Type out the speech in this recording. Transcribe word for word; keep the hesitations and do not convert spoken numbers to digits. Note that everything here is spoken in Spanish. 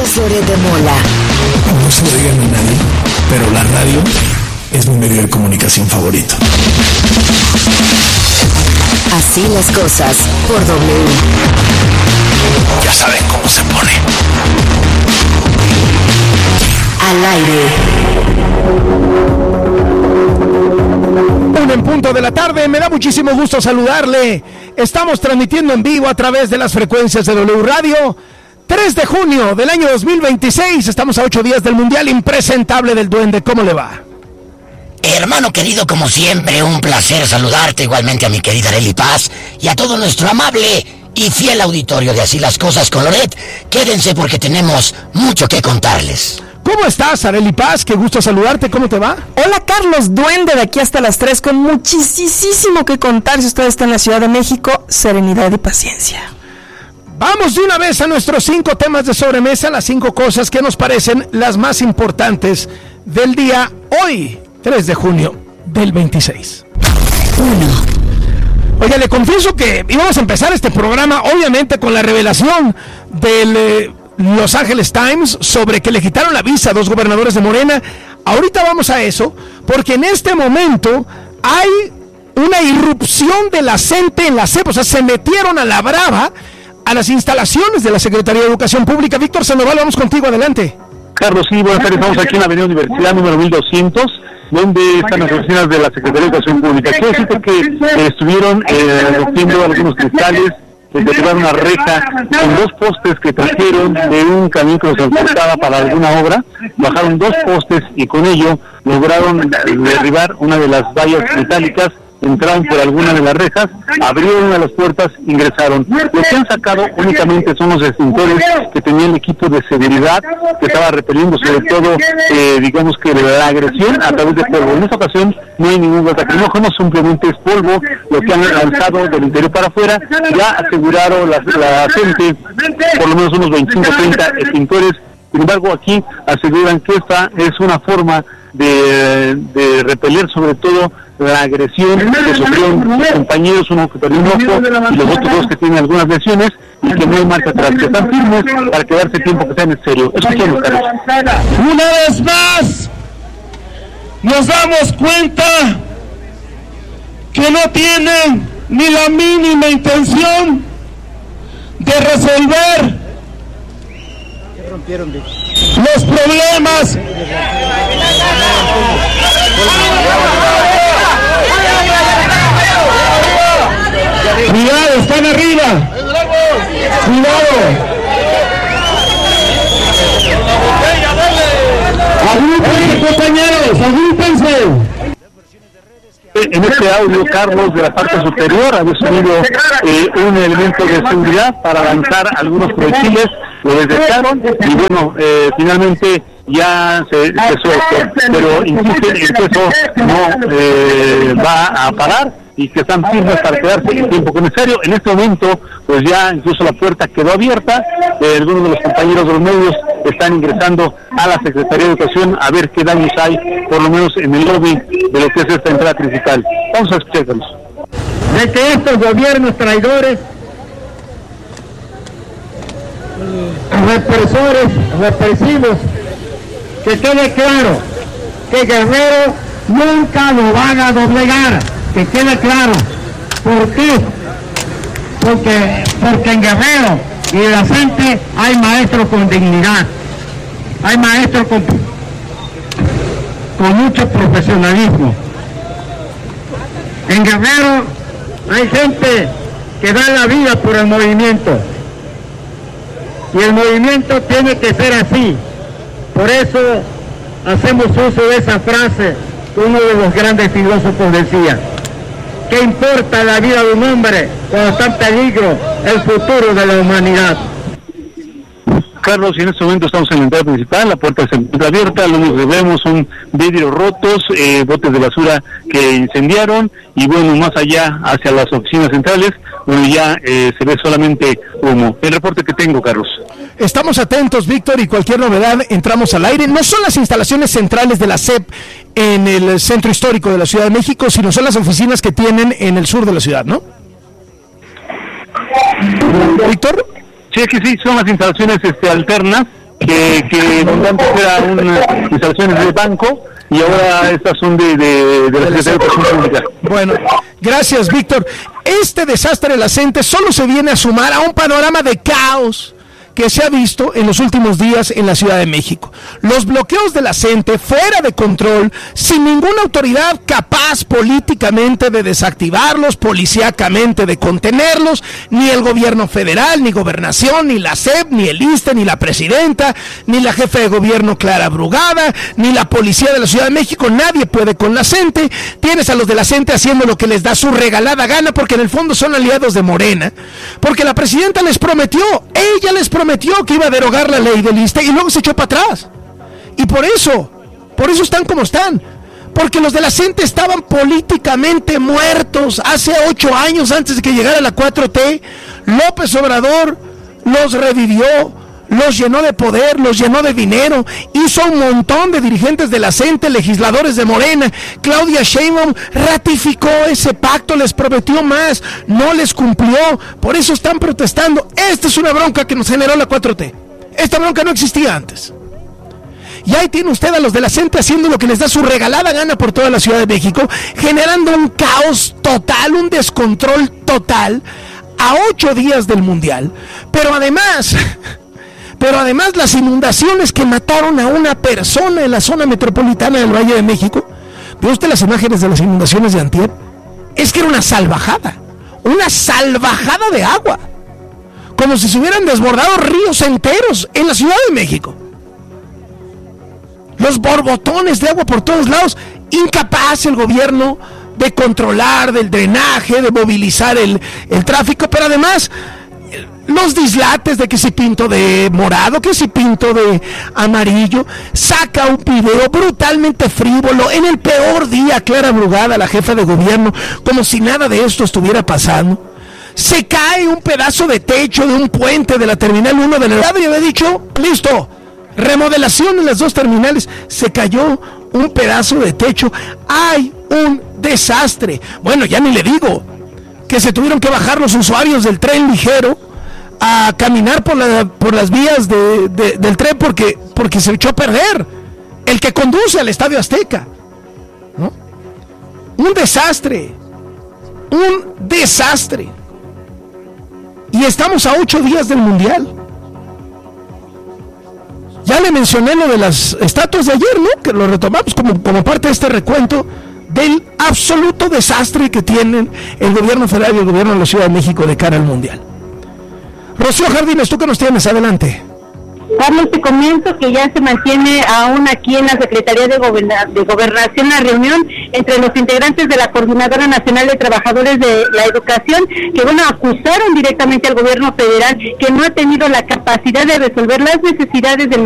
Loret de Mola. No se lo digan a nadie, pero la radio es mi medio de comunicación favorito. Así las cosas por W. Ya saben cómo se pone. Al aire. Un en punto de la tarde, me da muchísimo gusto saludarle. Estamos transmitiendo en vivo a través de las frecuencias de W Radio. tres de junio del año dos mil veintiséis, estamos a ocho días del Mundial Impresentable del Duende. ¿Cómo le va? Hermano querido, como siempre, un placer saludarte, igualmente a mi querida Arely Paz y a todo nuestro amable y fiel auditorio de Así las Cosas con Loret. Quédense porque tenemos mucho que contarles. ¿Cómo estás, Arely Paz? Qué gusto saludarte, ¿cómo te va? Hola, Carlos Duende, de aquí hasta las tres, con muchísimo que contar. Si usted está en la Ciudad de México, serenidad y paciencia. Vamos de una vez a nuestros cinco temas de sobremesa, las cinco cosas que nos parecen las más importantes del día hoy, tres de junio del veintiséis. Uno. Oiga, le confieso que íbamos a empezar este programa, obviamente, con la revelación del eh, Los Angeles Times sobre que le quitaron la visa a dos gobernadores de Morena. Ahorita vamos a eso, porque en este momento hay una irrupción de la gente en la C E P, o sea, se metieron a la brava a las instalaciones de la Secretaría de Educación Pública. Víctor Sandoval, vamos contigo, adelante. Carlos, sí, buenas tardes, estamos aquí en la Avenida Universidad número mil doscientos, donde están las oficinas de la Secretaría de Educación Pública. Quiero decirte que eh, estuvieron eh, rompiendo algunos cristales, que derribaron una reja con dos postes que trajeron de un camión que los transportaba para alguna obra, bajaron dos postes y con ello lograron derribar una de las vallas metálicas, entraron por alguna de las rejas, abrieron una de las puertas, ingresaron. Lo que han sacado únicamente son los extintores que tenía el equipo de seguridad, que estaba repeliendo sobre todo, eh, digamos que la agresión a través de polvo. En esta ocasión no hay ningún gas lacrimógeno, simplemente es polvo lo que han lanzado del interior para afuera. Ya aseguraron la, la gente por lo menos unos veinticinco o treinta extintores. Sin embargo, aquí aseguran que esta es una forma de, de repeler sobre todo la agresión que sufrieron sus compañeros, uno que perdió un ojo y los otros dos que tienen algunas lesiones, y que no hay marcha atrás, que están firmes para quedarse tiempo que sean en serio. Escuchemos, Carlos. Una vez más nos damos cuenta que no tienen ni la mínima intención de resolver los problemas. Cuidado, están arriba. Cuidado. Agúpense, compañeros, agúpense. En este audio, Carlos, de la parte superior había subido eh, un elemento de seguridad para lanzar algunos proyectiles, lo desdecharon y bueno, eh, finalmente ya se cesó esto, pero insisten en que eso no eh, va a parar y que están firmes para quedarse el tiempo necesario. En este momento, pues ya incluso la puerta quedó abierta, eh, algunos de los compañeros de los medios están ingresando a la Secretaría de Educación a ver qué daños hay, por lo menos en el lobby de lo que es esta entrada principal. Vamos a escucharlos. De que estos gobiernos traidores, represores, represivos, que quede claro que Guerrero nunca lo van a doblegar, que quede claro. ¿Por qué? Porque, porque en Guerrero y en la gente hay maestros con dignidad, hay maestros con, con mucho profesionalismo. En Guerrero hay gente que da la vida por el movimiento, y el movimiento tiene que ser así. Por eso hacemos uso de esa frase que uno de los grandes filósofos decía: ¿qué importa la vida de un hombre cuando está en peligro el futuro de la humanidad? Carlos, y en este momento estamos en la entrada principal, la puerta se encuentra abierta, lo único que vemos son vidrios rotos, eh, botes de basura que incendiaron, y bueno, más allá, hacia las oficinas centrales, bueno, ya eh, se ve solamente humo. El reporte que tengo, Carlos. Estamos atentos, Víctor, y cualquier novedad entramos al aire. No son las instalaciones centrales de la C E P en el centro histórico de la Ciudad de México, sino son las oficinas que tienen en el sur de la ciudad, ¿no? Víctor. Sí, es que sí, son las instalaciones este, alternas que, que donde antes eran unas instalaciones de banco y ahora estas son de, de, de la Secretaría de Educación Pública. Bueno, gracias, Víctor. Este desastre de la CENTE solo se viene a sumar a un panorama de caos que se ha visto en los últimos días en la Ciudad de México. Los bloqueos de la CENTE fuera de control, sin ninguna autoridad capaz políticamente de desactivarlos, policíacamente de contenerlos, ni el gobierno federal, ni gobernación, ni la S E P, ni el ISSSTE, ni la presidenta, ni la jefa de gobierno Clara Brugada, ni la policía de la Ciudad de México. Nadie puede con la CENTE. Tienes a los de la CENTE haciendo lo que les da su regalada gana, porque en el fondo son aliados de Morena, porque la presidenta les prometió, ella les prometió prometió que iba a derogar la ley del ISSSTE y luego se echó para atrás. Y por eso, por eso están como están. Porque los de la CENTE estaban políticamente muertos hace ocho años antes de que llegara la cuatro T. López Obrador los revivió, los llenó de poder, los llenó de dinero, hizo un montón de dirigentes de la CENTE, legisladores de Morena. Claudia Sheinbaum ratificó ese pacto, les prometió más, no les cumplió, por eso están protestando. Esta es una bronca que nos generó la cuatro T. Esta bronca no existía antes. Y ahí tiene usted a los de la CENTE haciendo lo que les da su regalada gana por toda la Ciudad de México, generando un caos total, un descontrol total, a ocho días del Mundial. Pero además... Pero además las inundaciones que mataron a una persona en la zona metropolitana del Valle de México. ¿Ve usted las imágenes de las inundaciones de antier? Es que era una salvajada, una salvajada de agua. Como si se hubieran desbordado ríos enteros en la Ciudad de México. Los borbotones de agua por todos lados. Incapaz el gobierno de controlar, del drenaje, de movilizar el, el tráfico, pero además... los dislates de que si pinto de morado, que si pinto de amarillo, saca un video brutalmente frívolo en el peor día, Clara Brugada, la jefa de gobierno, como si nada de esto estuviera pasando. Se cae un pedazo de techo de un puente de la Terminal uno de la y había dicho, listo, remodelación en las dos terminales, se cayó un pedazo de techo, hay un desastre. Bueno, ya ni le digo, que se tuvieron que bajar los usuarios del tren ligero a caminar por, la, por las vías de, de, del tren porque, porque se echó a perder el que conduce al Estadio Azteca, ¿no? Un desastre, un desastre. Y estamos a ocho días del Mundial. Ya le mencioné lo de las estatuas de ayer, ¿no? Que lo retomamos como, como parte de este recuento del absoluto desastre que tienen el gobierno federal y el gobierno de la Ciudad de México de cara al Mundial. Rocío Jardines, ¿tú qué nos tienes? Adelante. Carlos, te comento que ya se mantiene aún aquí en la Secretaría de, Goberna- de Gobernación la reunión entre los integrantes de la Coordinadora Nacional de Trabajadores de la Educación, que bueno, acusaron directamente al gobierno federal que no ha tenido la capacidad de resolver las necesidades del